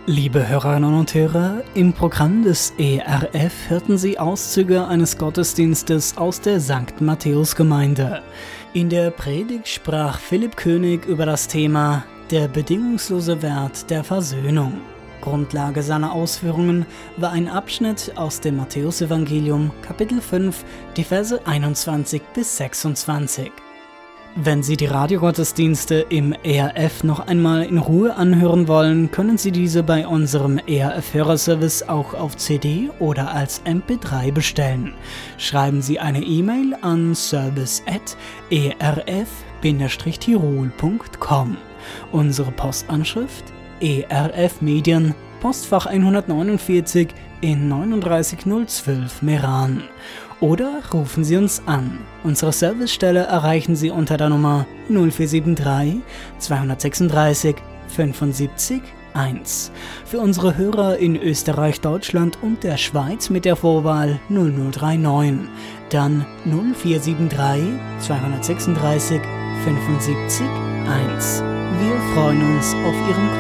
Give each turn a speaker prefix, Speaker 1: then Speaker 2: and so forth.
Speaker 1: Liebe Hörerinnen und Hörer, im Programm des ERF hörten Sie Auszüge eines Gottesdienstes aus der St. Matthäus-Gemeinde. In der Predigt sprach Philipp König über das Thema der bedingungslose Wert der Versöhnung. Grundlage seiner Ausführungen war ein Abschnitt aus dem Matthäusevangelium, Kapitel 5, die Verse 21 bis 26. Wenn Sie die Radiogottesdienste im ERF noch einmal in Ruhe anhören wollen, können Sie diese bei unserem ERF-Hörerservice auch auf CD oder als MP3 bestellen. Schreiben Sie eine E-Mail an service@erf-tirol.com. Unsere Postanschrift ERF Medien, Postfach 149 in 39012 Meran. Oder rufen Sie uns an. Unsere Servicestelle erreichen Sie unter der Nummer 0473 236 75 1. Für unsere Hörer in Österreich, Deutschland und der Schweiz mit der Vorwahl 0039. Dann 0473 236 75 1. Wir freuen uns auf Ihren Kontakt.